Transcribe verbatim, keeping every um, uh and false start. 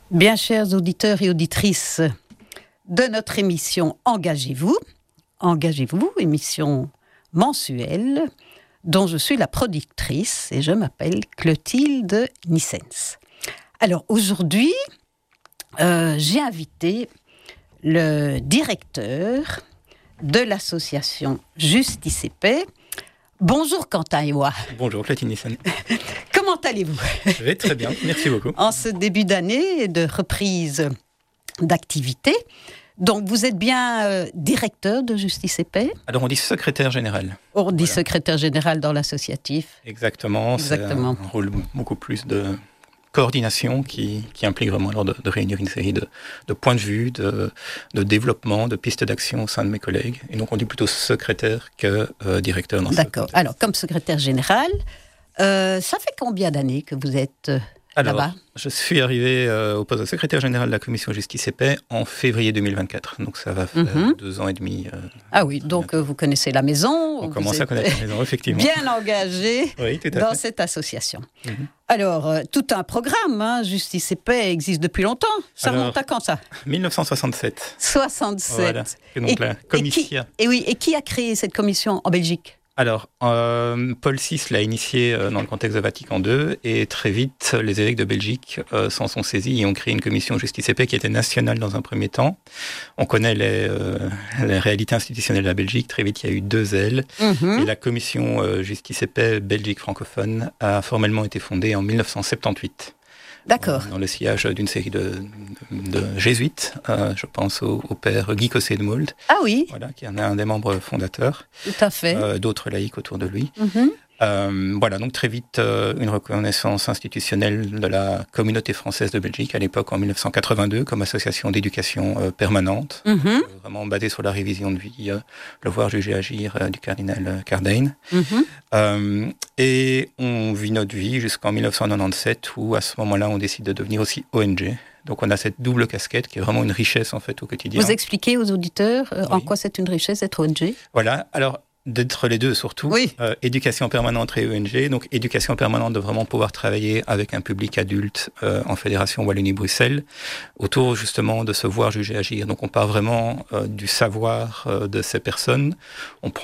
Bien, chers auditeurs et auditrices de notre émission Engagez-vous, Engagez-vous, émission mensuelle dont je suis la productrice et je m'appelle Clotilde Nissens. Alors aujourd'hui, euh, j'ai invité le directeur de l'association Justice et Paix. Bonjour Quentin Ewa. Bonjour Clotilde Nissens. Comment allez-vous ? Je vais très bien, merci beaucoup. En ce début d'année de reprise d'activité, donc vous êtes bien euh, directeur de Justice et Paix ? Alors on dit secrétaire général. On dit Voilà. secrétaire général dans l'associatif. Exactement, Exactement. C'est un rôle beaucoup plus de coordination qui, qui implique vraiment alors de, de réunir une série de, de points de vue, de, de développement, de pistes d'action au sein de mes collègues. Et donc on dit plutôt secrétaire que euh, directeur dans ce D'accord. contexte. Alors comme secrétaire général, euh, ça fait combien d'années que vous êtes euh, Alors, là-bas ? je suis arrivé euh, au poste de secrétaire général de la commission Justice et Paix en février deux mille vingt-quatre. Donc ça va faire Mhm. deux ans et demi. Euh, Ah oui, donc euh, vous connaissez la maison. on vous commence à êtes connaître la maison, effectivement. bien engagé Oui, tout à dans fait. cette association. Mhm. Alors, euh, tout un programme, hein, Justice et Paix existe depuis longtemps. Ça Alors, remonte à quand ça ? dix-neuf cent soixante-sept. soixante-sept. Voilà. Et donc Et- la Et qui, commission. et oui, et qui a créé cette commission en Belgique ? Alors, euh, Paul six l'a initié euh, dans le contexte de Vatican deux et très vite, les évêques de Belgique euh, s'en sont saisis et ont créé une commission Justice et Paix qui était nationale dans un premier temps. On connaît les, euh, les réalités institutionnelles de la Belgique. Très vite, il y a eu deux ailes. Mhm. Et la commission euh, Justice et Paix Belgique francophone a formellement été fondée en dix-neuf cent soixante-dix-huit. D'accord. Dans le sillage d'une série de, de, de jésuites. Euh, je pense au, au père Guy Cossé de Mould, Ah oui, voilà, qui en est un des membres fondateurs. tout à fait. Euh, d'autres laïcs autour de lui. Mhm. Euh, voilà, donc très vite, euh, une reconnaissance institutionnelle de la communauté française de Belgique, à l'époque en dix-neuf cent quatre-vingt-deux, comme association d'éducation euh, permanente, Mhm. euh, vraiment basée sur la révision de vie, euh, le voir, juger, agir euh, du cardinal euh, Cardijn. Mhm. Euh, et on vit notre vie jusqu'en dix-neuf cent quatre-vingt-dix-sept, où à ce moment-là, on décide de devenir aussi O N G. Donc on a cette double casquette qui est vraiment une richesse en fait au quotidien. Vous expliquez aux auditeurs euh, en Oui. quoi c'est une richesse d'être O N G ? Voilà, alors d'être les deux surtout, Oui. euh, éducation permanente et O N G, donc éducation permanente de vraiment pouvoir travailler avec un public adulte euh, en Fédération Wallonie-Bruxelles, autour justement de se voir, juger, agir. Donc on part vraiment euh, du savoir euh, de ces personnes, on prend